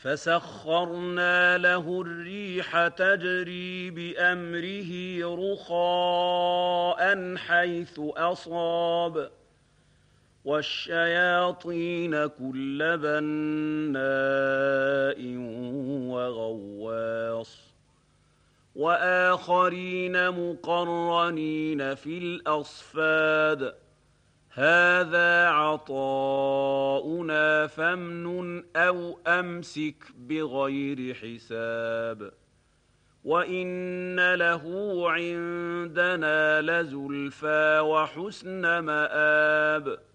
فسخرنا له الريح تجري بأمره رخاء حيث أصاب والشياطين كل بناء وغواص وآخرين مقرنين في الأصفاد هذا عطاؤنا فامنن أو أمسك بغير حساب وإن له عندنا لزلفى وحسن مآب